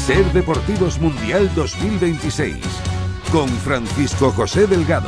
Ser Deportivos Mundial 2026 con Francisco José Delgado.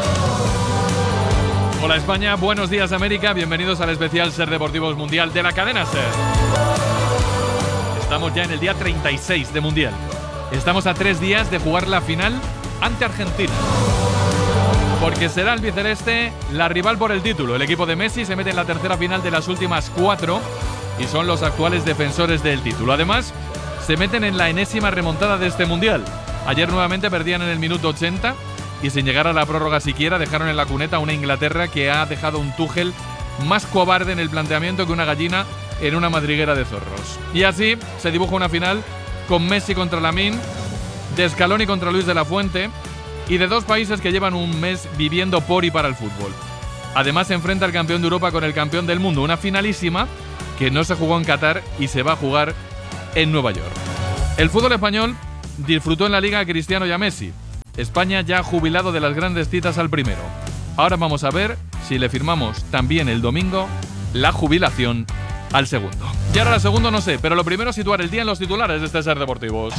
Hola España, buenos días América, bienvenidos al especial Ser Deportivos Mundial de la cadena Ser. Estamos ya en el día 36 de Mundial. Estamos a 3 días de jugar la final ante Argentina. Porque será el albiceleste la rival por el título. El equipo de Messi se mete en la tercera final de las últimas 4 y son los actuales defensores del título. Además, se meten en la enésima remontada de este Mundial. Ayer nuevamente perdían en el minuto 80 y sin llegar a la prórroga siquiera dejaron en la cuneta a una Inglaterra que ha dejado un Tuchel más cobarde en el planteamiento que una gallina en una madriguera de zorros. Y así se dibuja una final con Messi contra Lamine, de Scaloni contra Luis de la Fuente y de dos países que llevan un mes viviendo por y para el fútbol. Además se enfrenta el campeón de Europa con el campeón del mundo, una finalísima que no se jugó en Qatar y se va a jugar en Nueva York. El fútbol español disfrutó en la Liga a Cristiano y a Messi. España ya ha jubilado de las grandes citas al primero. Ahora vamos a ver si le firmamos también el domingo la jubilación al segundo. Y ahora al segundo no sé, pero lo primero es situar el día en los titulares de este Ser Deportivos.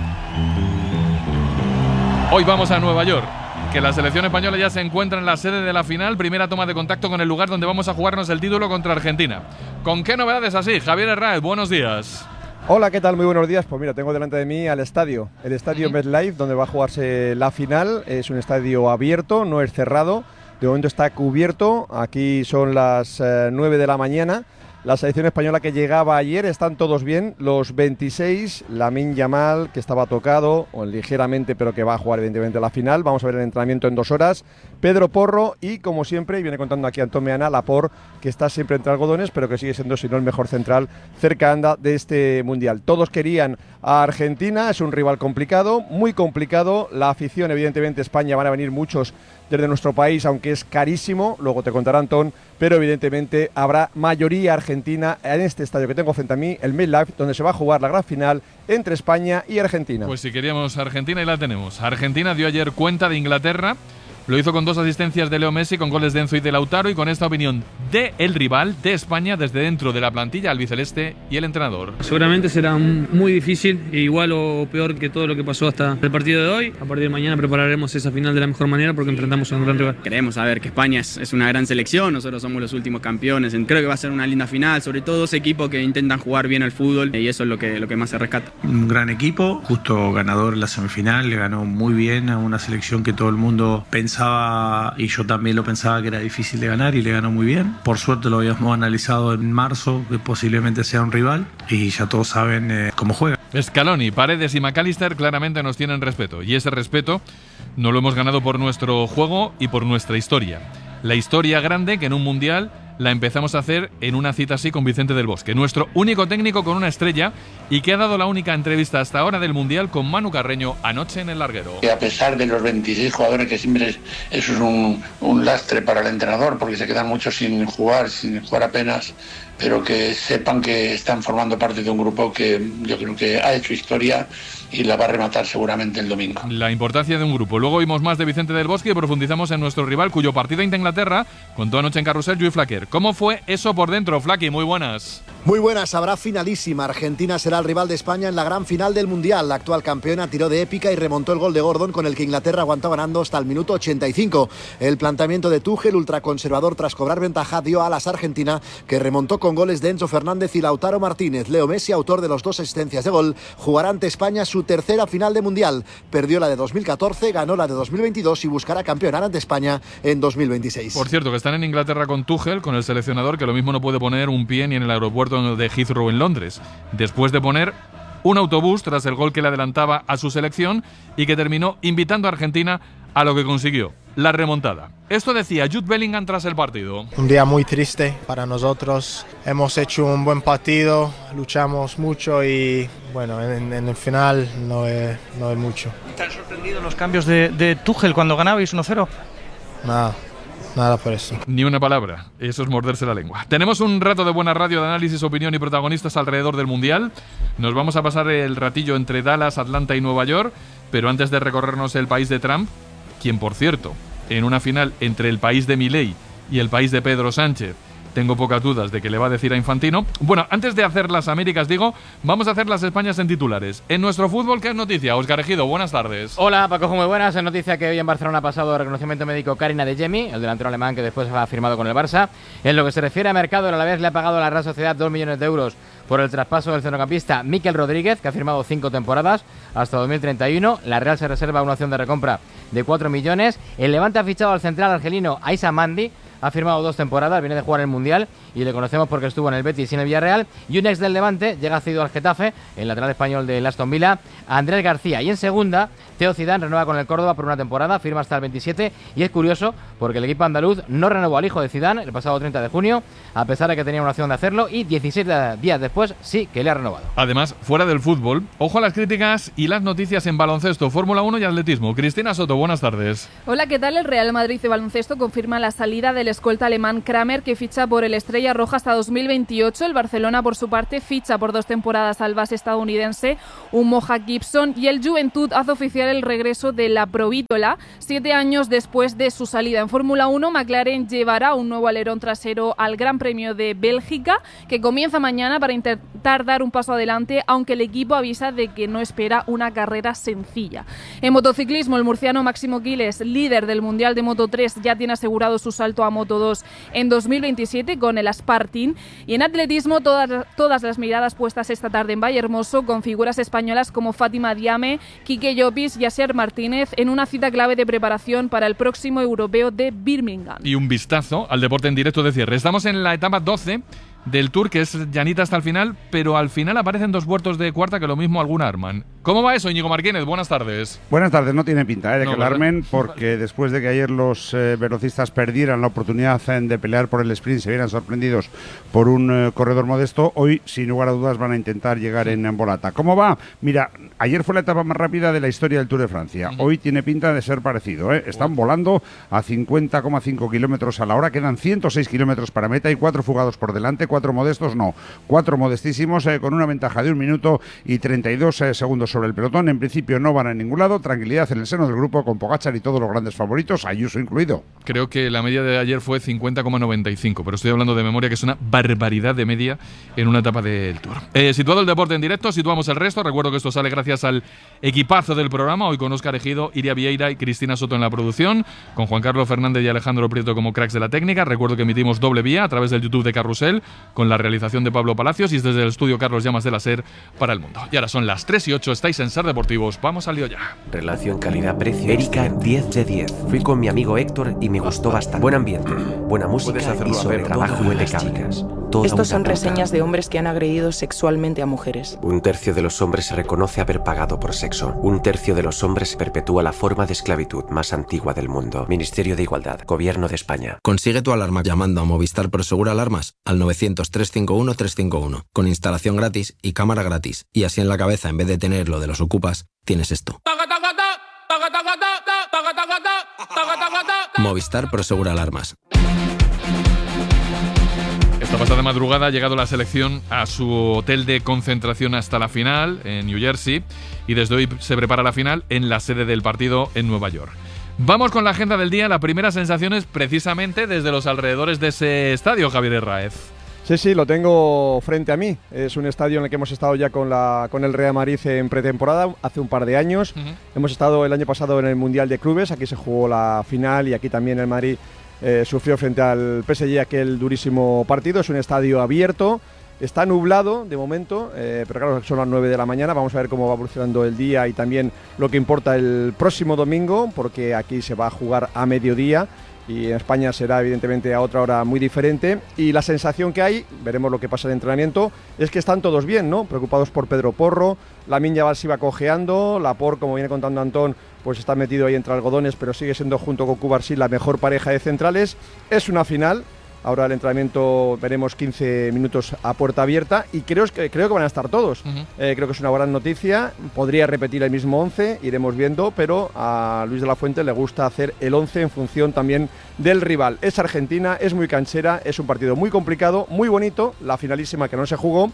Hoy vamos a Nueva York, que la selección española ya se encuentra en la sede de la final, primera toma de contacto con el lugar donde vamos a jugarnos el título contra Argentina. ¿Con qué novedades así? Javier Herráez, buenos días. Hola, ¿qué tal? Muy buenos días. Pues mira, tengo delante de mí al estadio, el estadio MetLife, donde va a jugarse la final. Es un estadio abierto, no es cerrado. De momento está cubierto. Aquí son las 9 de la mañana. La selección española que llegaba ayer, están todos bien. Los 26, Lamine Yamal, que estaba tocado, o ligeramente, pero que va a jugar evidentemente la final. Vamos a ver el entrenamiento en 2 horas. Pedro Porro y, como siempre, y viene contando aquí Antón Meana, Laporte, que está siempre entre algodones, pero que sigue siendo, si no el mejor central, cerca anda de este Mundial. Todos querían a Argentina, es un rival complicado, muy complicado. La afición, evidentemente, España, van a venir muchos desde nuestro país, aunque es carísimo, luego te contará Antón, pero evidentemente habrá mayoría argentina en este estadio que tengo frente a mí, el MetLife, donde se va a jugar la gran final entre España y Argentina. Pues si queríamos Argentina, y la tenemos. Argentina dio ayer cuenta de Inglaterra. Lo hizo con 2 asistencias de Leo Messi, con goles de Enzo y de Lautaro, y con esta opinión de el rival de España desde dentro de la plantilla, albiceleste y el entrenador. Seguramente será muy difícil, igual o peor que todo lo que pasó hasta el partido de hoy. A partir de mañana prepararemos esa final de la mejor manera porque enfrentamos a un gran rival. Queremos saber que España es una gran selección, nosotros somos los últimos campeones. Creo que va a ser una linda final, sobre todo 2 equipos que intentan jugar bien al fútbol y eso es lo que más se rescata. Un gran equipo, justo ganador en la semifinal, le ganó muy bien a una selección que todo el mundo pensaba, y yo también lo pensaba, que era difícil de ganar, y le ganó muy bien. Por suerte lo habíamos analizado en marzo, que posiblemente sea un rival, y ya todos saben cómo juega. Scaloni, Paredes y McAllister claramente nos tienen respeto, y ese respeto no lo hemos ganado por nuestro juego y por nuestra historia. La historia grande que en un Mundial la empezamos a hacer en una cita así con Vicente del Bosque, nuestro único técnico con una estrella y que ha dado la única entrevista hasta ahora del Mundial con Manu Carreño anoche en el larguero. Que a pesar de los 26 jugadores, que siempre eso es un lastre para el entrenador, porque se quedan muchos sin jugar apenas, pero que sepan que están formando parte de un grupo que yo creo que ha hecho historia y la va a rematar seguramente el domingo. La importancia de un grupo. Luego oímos más de Vicente del Bosque y profundizamos en nuestro rival, cuyo partido ante Inglaterra contó anoche en Carrusel Lluís Flaquer. ¿Cómo fue eso por dentro, Flaqui? Muy buenas. Muy buenas, habrá finalísima. Argentina será el rival de España en la gran final del Mundial. La actual campeona tiró de épica y remontó el gol de Gordon, con el que Inglaterra aguantó ganando hasta el minuto 85. El planteamiento de Tuchel, ultraconservador tras cobrar ventaja, dio alas a Argentina, que remontó con goles de Enzo Fernández y Lautaro Martínez. Leo Messi, autor de los 2 asistencias de gol, jugará ante España su tercera final de Mundial. Perdió la de 2014, ganó la de 2022 y buscará campeonar ante España en 2026. Por cierto, que están en Inglaterra con Tuchel, con el seleccionador, que lo mismo no puede poner un pie ni en el aeropuerto de Heathrow en Londres, después de poner un autobús tras el gol que le adelantaba a su selección y que terminó invitando a Argentina a lo que consiguió, la remontada. Esto decía Jude Bellingham tras el partido. Un día muy triste para nosotros. Hemos hecho un buen partido, luchamos mucho y bueno, en el final no es mucho. ¿Te han sorprendido los cambios de Tuchel cuando ganabais 1-0? Nada por eso. Ni una palabra, eso es morderse la lengua. Tenemos un rato de buena radio, de análisis, opinión y protagonistas alrededor del Mundial. Nos vamos a pasar el ratillo entre Dallas, Atlanta y Nueva York, pero antes de recorrernos el país de Trump, quien por cierto, en una final entre el país de Milei y el país de Pedro Sánchez, tengo pocas dudas de que le va a decir a Infantino. Bueno, antes de hacer las Américas, vamos a hacer las Españas en titulares. En nuestro fútbol, ¿qué es noticia? Óscar Ejido, buenas tardes. Hola, Paco, muy buenas. Es noticia que hoy en Barcelona ha pasado el reconocimiento médico Karim Adeyemi, el delantero alemán que después ha firmado con el Barça. En lo que se refiere a mercado, el Alavés le ha pagado a la Real Sociedad 2 millones de euros por el traspaso del centrocampista Mikel Rodríguez, que ha firmado 5 temporadas hasta 2031. La Real se reserva una opción de recompra de 4 millones. El Levante ha fichado al central argelino Aissa Mandi. Ha firmado 2 temporadas, viene de jugar el Mundial y le conocemos porque estuvo en el Betis y en el Villarreal. Y un ex del Levante llega cedido al Getafe, el lateral español del Aston Villa, Andrés García. Y en segunda, Theo Zidane renueva con el Córdoba por una temporada, firma hasta el 27. Y es curioso porque el equipo andaluz no renovó al hijo de Zidane el pasado 30 de junio, a pesar de que tenía una opción de hacerlo, y 17 días después sí que le ha renovado. Además, fuera del fútbol, ojo a las críticas y las noticias en baloncesto, Fórmula 1 y atletismo. Cristina Soto, buenas tardes. Hola, ¿qué tal? El Real Madrid de baloncesto confirma la salida del escolta alemán Kramer, que ficha por el Estrella Roja hasta 2028. El Barcelona, por su parte, ficha por 2 temporadas al base estadounidense, un Moja Gibson, y el Juventud hace oficial el regreso de la Provítola 7 años después de su salida. En Fórmula 1, McLaren llevará un nuevo alerón trasero al Gran Premio de Bélgica, que comienza mañana, para intentar dar un paso adelante, aunque el equipo avisa de que no espera una carrera sencilla. En motociclismo, el murciano Máximo Quiles, líder del Mundial de Moto3, ya tiene asegurado su salto a Moto2 en 2027 con el Aspartin. Y en atletismo, todas las miradas puestas esta tarde en Vallehermoso, con figuras españolas como Fátima Diame, Quique Llopis y Asier Martínez, en una cita clave de preparación para el próximo europeo de Birmingham. Y un vistazo al deporte en directo de cierre. Estamos en la etapa 12 del Tour, que es llanita hasta el final, pero al final aparecen 2 vueltos de cuarta que lo mismo alguna arman. ¿Cómo va eso, Íñigo Martínez? Buenas tardes. Buenas tardes, no tiene pinta de No, que lo ¿verdad? armen, porque después de que ayer los velocistas perdieran la oportunidad de pelear por el sprint, se vieran sorprendidos por un corredor modesto, hoy sin lugar a dudas van a intentar llegar en volata. ¿Cómo va? Mira, ayer fue la etapa más rápida de la historia del Tour de Francia. Hoy tiene pinta de ser parecido, ¿eh? Están volando a 50,5 kilómetros a la hora, quedan 106 kilómetros para meta y 4 fugados por delante, 4 modestos no, 4 modestísimos, con una ventaja de 1 minuto y 32 segundos sobre el pelotón. En principio no van a ningún lado, tranquilidad en el seno del grupo con Pogačar y todos los grandes favoritos, Ayuso incluido. Creo que la media de ayer fue 50,95, pero estoy hablando de memoria, que es una barbaridad de media en una etapa del Tour. Situado el deporte en directo, situamos el resto. Recuerdo que esto sale gracias al equipazo del programa, hoy con Óscar Ejido, Iria Vieira y Cristina Soto en la producción, con Juan Carlos Fernández y Alejandro Prieto como cracks de la técnica. Recuerdo que emitimos doble vía a través del YouTube de Carrusel, con la realización de Pablo Palacios, y desde el estudio Carlos Llamas de la SER para el mundo. Y ahora son las 3:08, estáis en SER Deportivos, vamos al lío ya. Relación calidad-precio. Erika, 10 de 10. Fui con mi amigo Héctor y me gustó bastante. Buen ambiente, buena música y sobre trabajo impecable. Estos son reseñas de hombres que han agredido sexualmente a mujeres. 1/3 de los hombres se reconoce haber pagado por sexo. 1/3 de los hombres perpetúa la forma de esclavitud más antigua del mundo. Ministerio de Igualdad, Gobierno de España. Consigue tu alarma llamando a Movistar Prosegur Alarmas al 900-351-351, con instalación gratis y cámara gratis. Y así en la cabeza, en vez de tener lo de los ocupas, tienes esto. Movistar Prosegur Alarmas. Esta pasada madrugada ha llegado la selección a su hotel de concentración hasta la final en New Jersey, y desde hoy se prepara la final en la sede del partido en Nueva York. Vamos con la agenda del día. La primera sensación es precisamente desde los alrededores de ese estadio, Javier Herráez. Sí, lo tengo frente a mí. Es un estadio en el que hemos estado ya con el Real Madrid en pretemporada hace un par de años. Hemos estado el año pasado en el Mundial de Clubes, aquí se jugó la final y aquí también el Madrid sufrió frente al PSG aquel durísimo partido. Es un estadio abierto, está nublado de momento, pero claro, son las 9 de la mañana. Vamos a ver cómo va evolucionando el día y también lo que importa el próximo domingo, porque aquí se va a jugar a mediodía y en España será evidentemente a otra hora muy diferente. Y la sensación que hay, veremos lo que pasa en el entrenamiento, es que están todos bien, ¿no? Preocupados por Pedro Porro, Lamine Yamal se iba cojeando, Laporte, como viene contando Antón, pues está metido ahí entre algodones, pero sigue siendo junto con Cubarsí la mejor pareja de centrales. Es una final. Ahora el entrenamiento veremos 15 minutos a puerta abierta y creo que van a estar todos. Creo que es una gran noticia. Podría repetir el mismo 11, iremos viendo, pero a Luis de la Fuente le gusta hacer el 11 en función también del rival. Es Argentina, es muy canchera, es un partido muy complicado, muy bonito, la finalísima que no se jugó.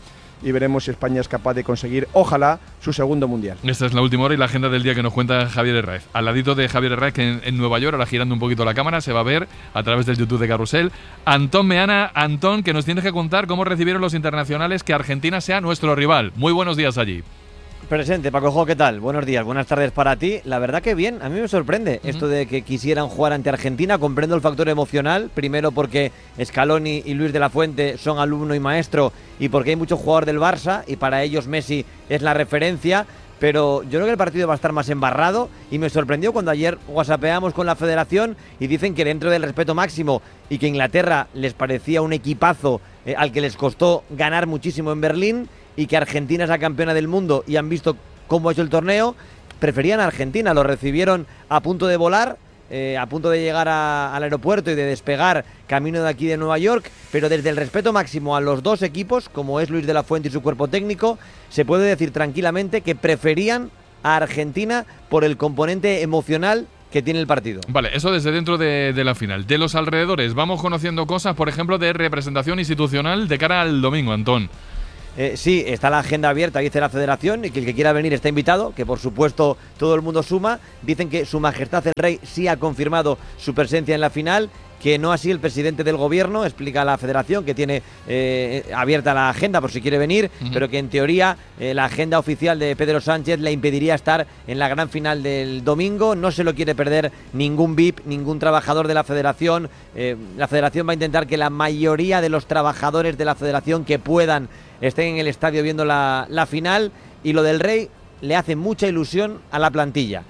y veremos si España es capaz de conseguir, ojalá, su segundo mundial. Esta es la última hora y la agenda del día que nos cuenta Javier Herráez. Al ladito de Javier Herráez, que en Nueva York, ahora girando un poquito la cámara, se va a ver a través del YouTube de Carrusel, Antón Meana. Antón, que nos tienes que contar cómo recibieron los internacionales que Argentina sea nuestro rival. Muy buenos días allí. Presente, Paco, ¿qué tal? Buenos días, buenas tardes para ti. La verdad que bien, a mí me sorprende esto de que quisieran jugar ante Argentina. Comprendo el factor emocional, primero porque Scaloni y Luis de la Fuente son alumno y maestro y porque hay mucho jugador del Barça y para ellos Messi es la referencia. Pero yo creo que el partido va a estar más embarrado y me sorprendió cuando ayer whatsappeamos con la federación y dicen que dentro del respeto máximo y que Inglaterra les parecía un equipazo al que les costó ganar muchísimo en Berlín y que Argentina es la campeona del mundo y han visto cómo ha hecho el torneo, preferían a Argentina, lo recibieron a punto de volar, a punto de llegar al aeropuerto y de despegar camino de aquí de Nueva York, pero desde el respeto máximo a los dos equipos, como es Luis de la Fuente y su cuerpo técnico, se puede decir tranquilamente que preferían a Argentina por el componente emocional que tiene el partido. Vale, eso desde dentro de la final. De los alrededores, vamos conociendo cosas, por ejemplo, de representación institucional de cara al domingo, Antón. Sí, está la agenda abierta, dice la federación, y que el que quiera venir está invitado, que por supuesto todo el mundo suma. Dicen que Su Majestad el Rey sí ha confirmado su presencia en la final, que no así el presidente del gobierno, explica la federación, que tiene abierta la agenda por si quiere venir, pero que en teoría la agenda oficial de Pedro Sánchez le impediría estar en la gran final del domingo. No se lo quiere perder ningún VIP, ningún trabajador de la federación. La federación va a intentar que la mayoría de los trabajadores de la federación que puedan estén en el estadio viendo la final, y lo del Rey le hace mucha ilusión a la plantilla.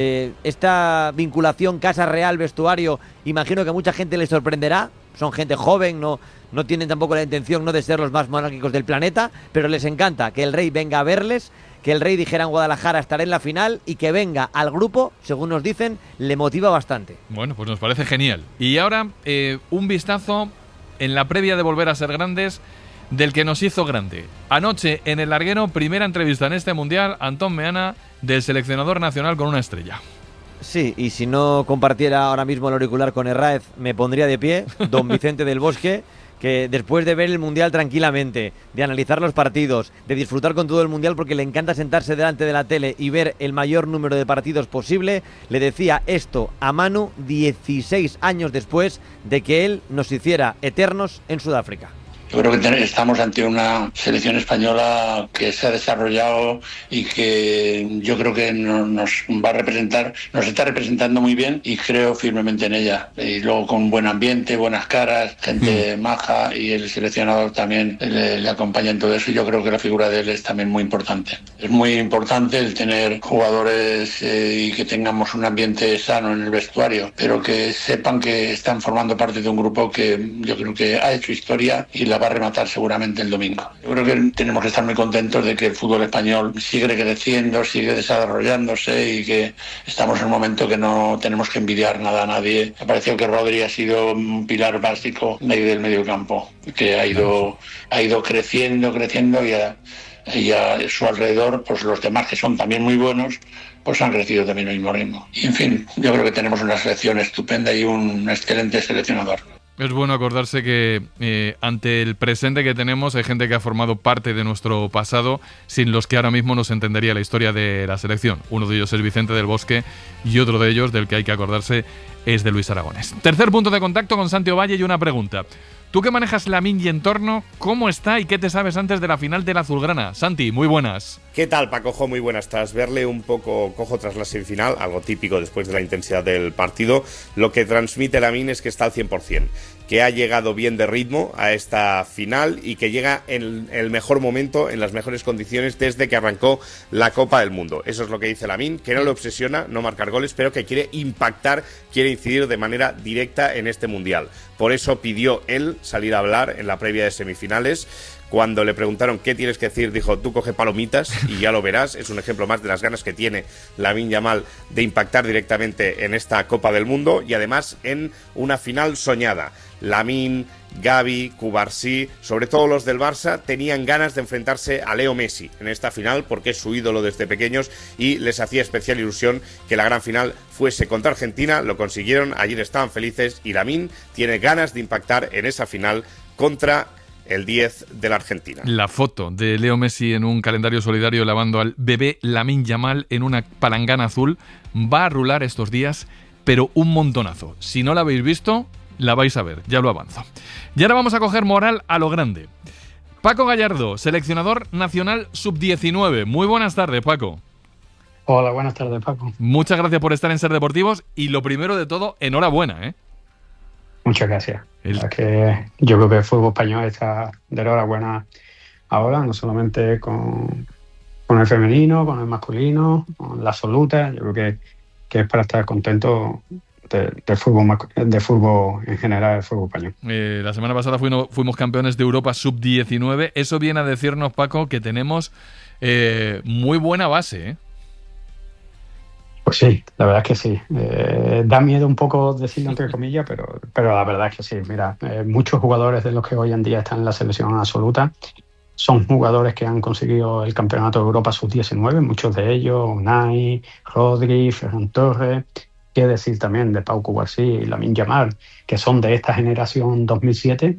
Esta vinculación Casa Real, vestuario, imagino que a mucha gente le sorprenderá. Son gente joven, no tienen tampoco la intención de ser los más monárquicos del planeta, pero les encanta que el Rey venga a verles, que el Rey dijera en Guadalajara estaré en la final y que venga al grupo, según nos dicen, le motiva bastante. Bueno, pues nos parece genial. Y ahora un vistazo en la previa de volver a ser grandes del que nos hizo grande. Anoche en el larguero, primera entrevista en este Mundial, Antón Meana, del seleccionador nacional con una estrella. Sí, y si no compartiera ahora mismo el auricular con Herráez, me pondría de pie, don Vicente del Bosque, que después de ver el Mundial tranquilamente, de analizar los partidos, de disfrutar con todo el Mundial porque le encanta sentarse delante de la tele y ver el mayor número de partidos posible, le decía esto a Manu 16 años después de que él nos hiciera eternos en Sudáfrica. Yo creo que estamos ante una selección española que se ha desarrollado y que yo creo que nos va a representar, nos está representando muy bien y creo firmemente en ella. Y luego con buen ambiente, buenas caras, gente maja, y el seleccionador también le acompaña en todo eso. Y yo creo que la figura de él es también muy importante. Es muy importante el tener jugadores y que tengamos un ambiente sano en el vestuario, pero que sepan que están formando parte de un grupo que yo creo que ha hecho historia y la va a rematar seguramente el domingo. Yo creo que tenemos que estar muy contentos de que el fútbol español sigue creciendo, sigue desarrollándose y que estamos en un momento que no tenemos que envidiar nada a nadie. Me pareció que Rodri ha sido un pilar básico del medio campo, que ha ido creciendo y a su alrededor, pues los demás que son también muy buenos, pues han crecido también al mismo ritmo. Y en fin, yo creo que tenemos una selección estupenda y un excelente seleccionador. Es bueno acordarse que ante el presente que tenemos hay gente que ha formado parte de nuestro pasado sin los que ahora mismo no se entendería la historia de la selección. Uno de ellos es Vicente del Bosque y otro de ellos del que hay que acordarse es de Luis Aragonés. Tercer punto de contacto con Santi Ovalle y una pregunta. Tú que manejas Lamine y entorno, ¿cómo está y qué te sabes antes de la final de la azulgrana? Santi, muy buenas. ¿Qué tal, Pacojo? Muy buenas. Tras verle un poco cojo tras la semifinal, algo típico después de la intensidad del partido, lo que transmite Lamine es que está al 100%, que ha llegado bien de ritmo a esta final y que llega en el mejor momento, en las mejores condiciones desde que arrancó la Copa del Mundo. Eso es lo que dice Lamine, que no le obsesiona no marcar goles, pero que quiere impactar, quiere incidir de manera directa en este Mundial. Por eso pidió él salir a hablar en la previa de semifinales. Cuando le preguntaron qué tienes que decir, dijo, tú coge palomitas y ya lo verás. Es un ejemplo más de las ganas que tiene Lamine Yamal de impactar directamente en esta Copa del Mundo y además en una final soñada. Lamine, Gavi, Cubarsí, sobre todo los del Barça, tenían ganas de enfrentarse a Leo Messi en esta final porque es su ídolo desde pequeños y les hacía especial ilusión que la gran final fuese contra Argentina. Lo consiguieron, ayer estaban felices y Lamine tiene ganas de impactar en esa final contra el 10 de la Argentina. La foto de Leo Messi en un calendario solidario lavando al bebé Lamine Yamal en una palangana azul va a rular estos días, pero un montonazo. Si no la habéis visto, la vais a ver, ya lo avanzo. Y ahora vamos a coger moral a lo grande. Paco Gallardo, seleccionador nacional sub-19. Muy buenas tardes, Paco. Hola, buenas tardes, Paco. Muchas gracias por estar en Ser Deportivos y lo primero de todo, enhorabuena, ¿eh? Muchas gracias. Que yo creo que el fútbol español está de enhorabuena ahora, no solamente con el femenino, con el masculino, con la absoluta. Yo creo que es para estar contento del fútbol en general, el fútbol español. La semana pasada fuimos campeones de Europa sub-19. Eso viene a decirnos, Paco, que tenemos muy buena base, ¿eh? Pues sí, la verdad es que sí. Da miedo un poco decirlo entre comillas, pero la verdad es que sí. Mira, muchos jugadores de los que hoy en día están en la selección absoluta son jugadores que han conseguido el campeonato de Europa sub-19, muchos de ellos, Unai, Rodri, Ferran Torres, qué decir también de Pau Cubarsí y Lamine Yamal, que son de esta generación 2007,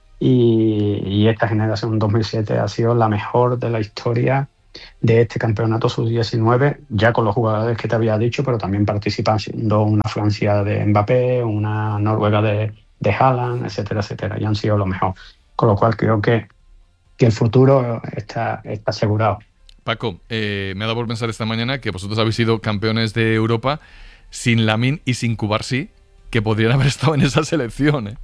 y esta generación 2007 ha sido la mejor de la historia de este campeonato sub-19, ya con los jugadores que te había dicho, pero también participando una Francia de Mbappé, una Noruega de Haaland, etcétera, etcétera, y han sido lo mejor. Con lo cual creo que el futuro está asegurado. Paco, me ha dado por pensar esta mañana que vosotros habéis sido campeones de Europa sin Lamine y sin Cubarsí, que podrían haber estado en esa selección, ¿eh?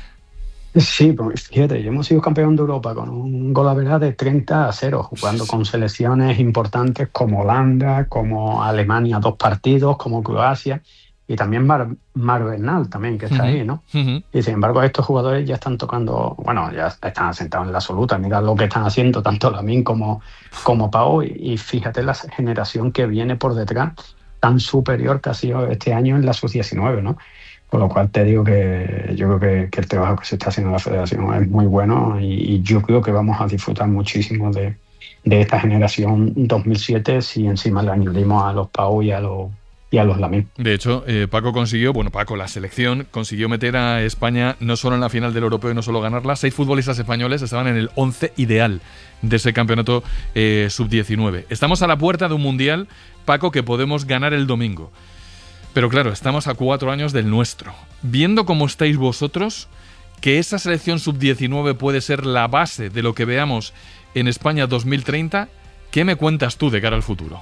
Sí, pues fíjate, hemos sido campeón de Europa con un golaveraje de 30-0, jugando con selecciones importantes como Holanda, como Alemania 2 partidos, como Croacia, y también Mar Bernal también, que está ahí, ¿no? Y sin embargo estos jugadores ya están tocando, bueno, ya están asentados en la absoluta. Mira lo que están haciendo tanto Lamine como Pau, y fíjate la generación que viene por detrás, tan superior que ha sido este año en la sub-19, ¿no? Con lo cual te digo que yo creo que el trabajo que se está haciendo en la federación es muy bueno, y yo creo que vamos a disfrutar muchísimo de esta generación 2007 si encima le añadimos a los Pau y a los Lamine. De hecho, Paco, la selección consiguió meter a España no solo en la final del europeo y no solo ganarla. 6 futbolistas españoles estaban en el 11 ideal de ese campeonato sub-19. Estamos a la puerta de un mundial, Paco, que podemos ganar el domingo. Pero claro, estamos a 4 años del nuestro. Viendo cómo estáis vosotros, que esa selección sub-19 puede ser la base de lo que veamos en España 2030, ¿qué me cuentas tú de cara al futuro?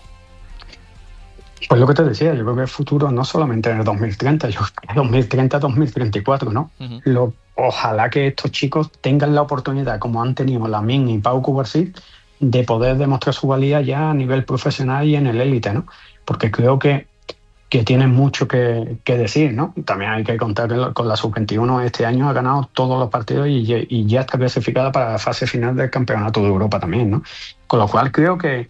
Pues lo que te decía, yo creo que el futuro no solamente en el 2030, yo creo que 2030-2034, ¿no? Ojalá que estos chicos tengan la oportunidad, como han tenido Lamine y Pau Cubarsí, de poder demostrar su valía ya a nivel profesional y en el élite, ¿no? Porque creo que tienen mucho que decir, ¿no? También hay que contar que con la sub-21 este año ha ganado todos los partidos y ya está clasificada para la fase final del Campeonato de Europa también, ¿no? Con lo cual creo que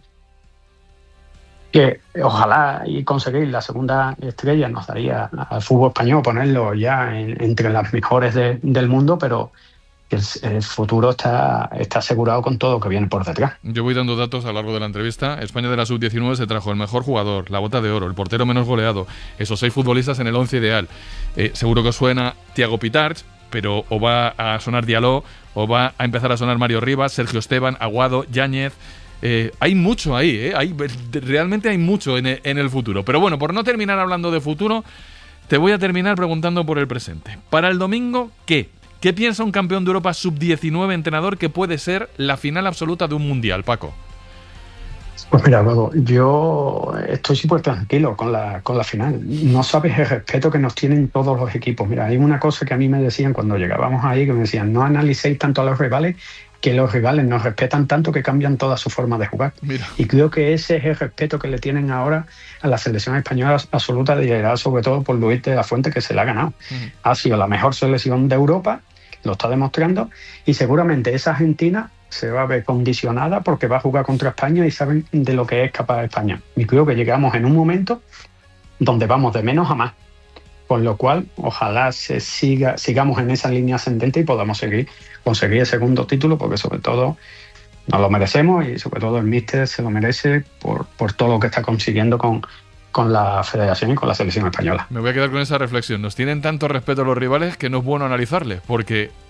ojalá y conseguir la segunda estrella nos daría al fútbol español ponerlo ya entre las mejores del mundo, pero el futuro está asegurado con todo lo que viene por detrás. Yo voy dando datos a lo largo de la entrevista. España de la sub-19 se trajo el mejor jugador, la bota de oro, el portero menos goleado, esos 6 futbolistas en el 11 ideal. Seguro que os suena Thiago Pitarch, pero o va a sonar Diallo, o va a empezar a sonar Mario Rivas, Sergio Esteban, Aguado, Yáñez. Hay mucho ahí, realmente hay mucho en el futuro. Pero bueno, por no terminar hablando de futuro, te voy a terminar preguntando por el presente. Para el domingo, ¿qué piensa un campeón de Europa sub-19 entrenador que puede ser la final absoluta de un mundial, Paco? Pues mira, Paco, yo estoy súper tranquilo con la final. No sabes el respeto que nos tienen todos los equipos. Mira, hay una cosa que a mí me decían cuando llegábamos ahí, que me decían, no analicéis tanto a los rivales, que los rivales nos respetan tanto que cambian toda su forma de jugar. Mira. Y creo que ese es el respeto que le tienen ahora a la selección española absoluta, liderada sobre todo por Luis de la Fuente, que se la ha ganado. Ha sido la mejor selección de Europa, lo está demostrando, y seguramente esa Argentina se va a ver condicionada porque va a jugar contra España y saben de lo que es capaz España. Y creo que llegamos en un momento donde vamos de menos a más. Con lo cual, ojalá sigamos en esa línea ascendente y podamos conseguir el segundo título, porque sobre todo nos lo merecemos y sobre todo el míster se lo merece por todo lo que está consiguiendo con la federación y con la selección española. Me voy a quedar con esa reflexión. Nos tienen tanto respeto los rivales que no es bueno analizarles, porque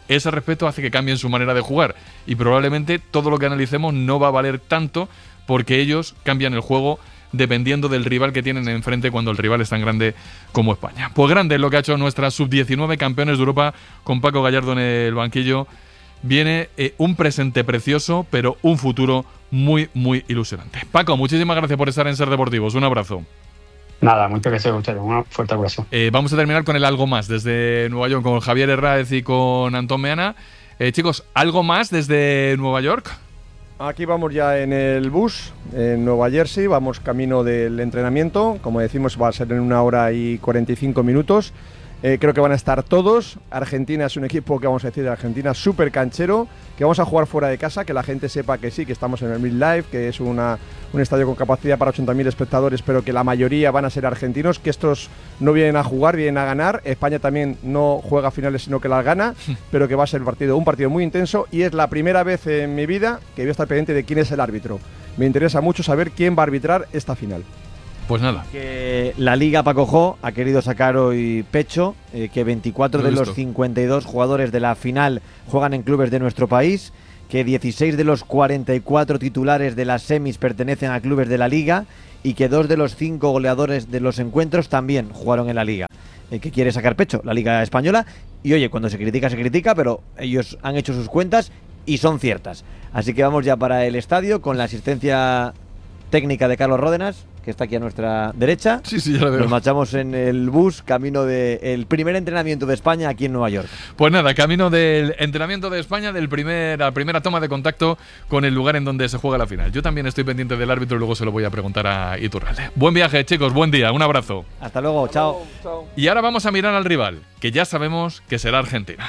ese respeto hace que cambien su manera de jugar. Y probablemente todo lo que analicemos no va a valer tanto porque ellos cambian el juego dependiendo del rival que tienen enfrente cuando el rival es tan grande como España. Pues grande es lo que ha hecho nuestra sub-19 campeones de Europa con Paco Gallardo en el banquillo. Viene un presente precioso, pero un futuro muy, muy ilusionante. Paco, muchísimas gracias por estar en Ser Deportivos. Un abrazo. Nada, muchas gracias a ustedes. Un fuerte abrazo. Vamos a terminar con el algo más desde Nueva York, con Javier Herráez y con Antón Meana. Chicos, ¿algo más desde Nueva York? Aquí vamos ya en el bus, en Nueva Jersey, vamos camino del entrenamiento. Como decimos, va a ser en 1 hora y 45 minutos. Creo que van a estar todos. Argentina es un equipo que vamos a decir de Argentina súper canchero, que vamos a jugar fuera de casa, que la gente sepa que sí, que estamos en el MetLife, que es un estadio con capacidad para 80.000 espectadores, pero que la mayoría van a ser argentinos, que estos no vienen a jugar, vienen a ganar. España también no juega finales, sino que las gana, pero que va a ser un partido muy intenso, y es la primera vez en mi vida que voy a estar pendiente de quién es el árbitro. Me interesa mucho saber quién va a arbitrar esta final. Pues nada. Que la Liga Pacojó ha querido sacar hoy pecho, que 24 de los 52 jugadores de la final juegan en clubes de nuestro país, que 16 de los 44 titulares de las semis pertenecen a clubes de la Liga y que 2 de los 5 goleadores de los encuentros también jugaron en la Liga. Que quiere sacar pecho la Liga Española, y oye, cuando se critica, pero ellos han hecho sus cuentas y son ciertas. Así que vamos ya para el estadio con la asistencia técnica de Carlos Ródenas, que está aquí a nuestra derecha. Sí, ya lo veo. Nos marchamos en el bus, camino del primer entrenamiento de España aquí en Nueva York. Pues nada, camino del entrenamiento de España, la primera toma de contacto con el lugar en donde se juega la final. Yo también estoy pendiente del árbitro y luego se lo voy a preguntar a Iturralde. Buen viaje, chicos, buen día, un abrazo. Hasta luego, chao. Y ahora vamos a mirar al rival, que ya sabemos que será Argentina.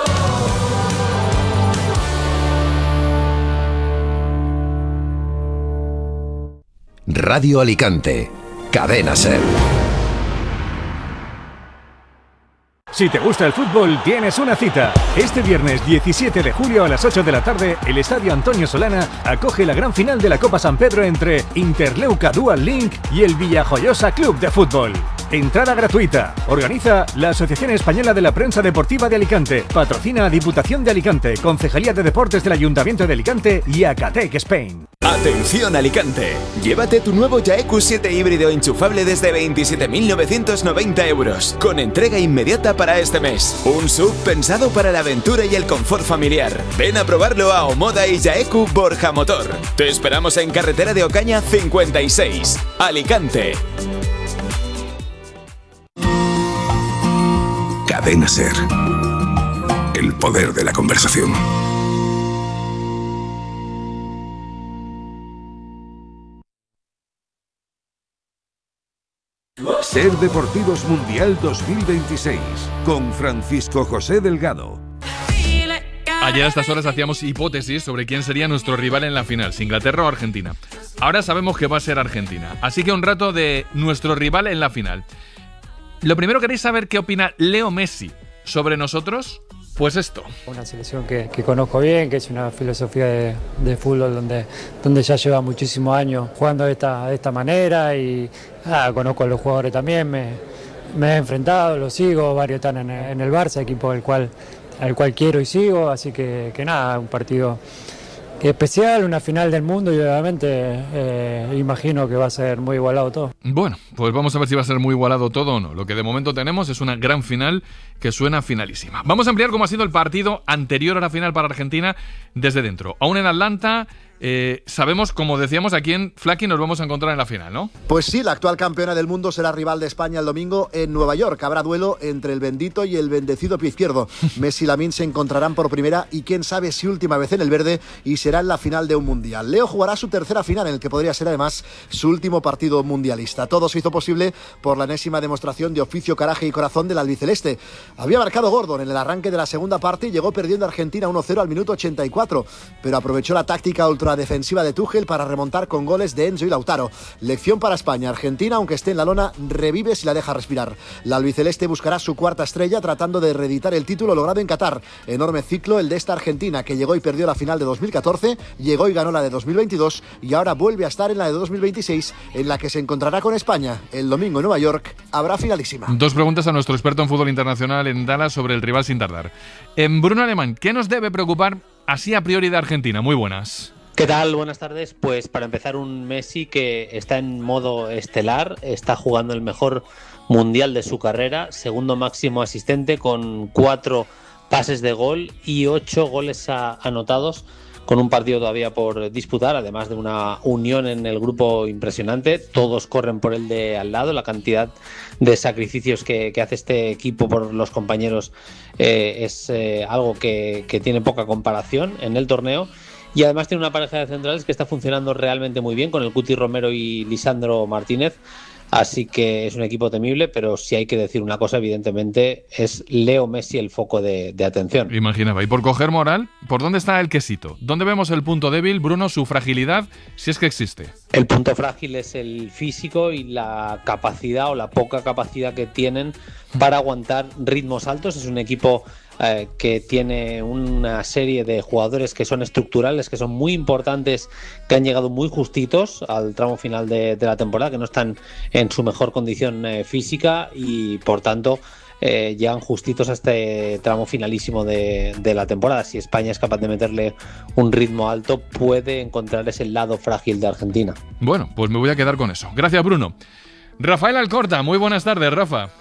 Radio Alicante, Cadena Ser. Si te gusta el fútbol, tienes una cita. Este viernes 17 de julio a las 8 de la tarde, el Estadio Antonio Solana acoge la gran final de la Copa San Pedro entre Interleuca Dual Link y el Villajoyosa Club de Fútbol. Entrada gratuita. Organiza la Asociación Española de la Prensa Deportiva de Alicante. Patrocina a Diputación de Alicante, Concejalía de Deportes del Ayuntamiento de Alicante y Acatec Spain. Atención Alicante, llévate tu nuevo Yaeku 7 híbrido enchufable desde 27.990 euros, con entrega inmediata para este mes. Un SUV pensado para la aventura y el confort familiar. Ven a probarlo a Omoda y Yaeku Borja Motor. Te esperamos en carretera de Ocaña 56, Alicante. Cadena Ser. El poder de la conversación. Ser Deportivos Mundial 2026 con Francisco José Delgado. Ayer a estas horas hacíamos hipótesis sobre quién sería nuestro rival en la final, si Inglaterra o Argentina. Ahora sabemos que va a ser Argentina, así que un rato de nuestro rival en la final. Lo primero, ¿queréis saber qué opina Leo Messi sobre nosotros? Pues esto. Una selección que conozco bien, que es una filosofía de fútbol donde ya lleva muchísimos años jugando de esta manera y conozco a los jugadores también, me he enfrentado, los sigo, varios están en el Barça, equipo al cual quiero y sigo, así que nada, un partido especial, una final del mundo y obviamente imagino que va a ser muy igualado todo. Bueno, pues vamos a ver si va a ser muy igualado todo o no. Lo que de momento tenemos es una gran final que suena finalísima. Vamos a ampliar cómo ha sido el partido anterior a la final para Argentina desde dentro. Aún en Atlanta, sabemos, como decíamos, a quién, Flaky, nos vamos a encontrar en la final, ¿no? Pues sí, la actual campeona del mundo será rival de España el domingo en Nueva York. Habrá duelo entre el bendito y el bendecido pie izquierdo. Messi y Lamine se encontrarán por primera y quién sabe si última vez en el verde, y será en la final de un mundial. Leo jugará su tercera final, en el que podría ser además su último partido mundialista. Todo se hizo posible por la enésima demostración de oficio, coraje y corazón del albiceleste. Había marcado Gordon en el arranque de la segunda parte y llegó perdiendo Argentina 1-0 al minuto 84, pero aprovechó la táctica ultra la defensiva de Tuchel para remontar con goles de Enzo y Lautaro. Lección para España. Argentina, aunque esté en la lona, revive si la deja respirar. La albiceleste buscará su cuarta estrella tratando de reeditar el título logrado en Qatar. Enorme ciclo el de esta Argentina, que llegó y perdió la final de 2014, llegó y ganó la de 2022 y ahora vuelve a estar en la de 2026, en la que se encontrará con España. El domingo en Nueva York habrá finalísima. Dos preguntas a nuestro experto en fútbol internacional en Dallas sobre el rival sin tardar. Bruno Alemán, ¿qué nos debe preocupar así a priori de Argentina? Muy buenas. ¿Qué tal? Buenas tardes. Pues para empezar, un Messi que está en modo estelar, está jugando el mejor mundial de su carrera, segundo máximo asistente con 4 pases de gol y 8 goles anotados, con un partido todavía por disputar, además de una unión en el grupo impresionante. Todos corren por el de al lado. La cantidad de sacrificios que hace este equipo por los compañeros es algo que tiene poca comparación en el torneo. Y además tiene una pareja de centrales que está funcionando realmente muy bien, con el Cuti Romero y Lisandro Martínez. Así que es un equipo temible, pero si hay que decir una cosa, evidentemente, es Leo Messi el foco de atención. Imaginaba. Y por coger moral, ¿por dónde está el quesito? ¿Dónde vemos el punto débil, Bruno, su fragilidad, si es que existe? El punto frágil es el físico y la capacidad o la poca capacidad que tienen para aguantar ritmos altos. Es un equipo que tiene una serie de jugadores que son estructurales, que son muy importantes, que han llegado muy justitos al tramo final de la temporada, que no están en su mejor condición física y por tanto llegan justitos a este tramo finalísimo de la temporada. Si España es capaz de meterle un ritmo alto, puede encontrar ese lado frágil de Argentina. Bueno, pues me voy a quedar con eso. Gracias, Bruno. Rafael Alcorta, muy buenas tardes, Rafa.